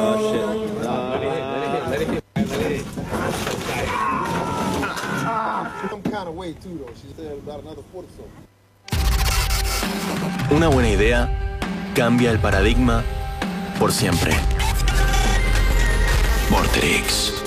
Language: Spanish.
Una buena idea cambia el paradigma por siempre. Vortex.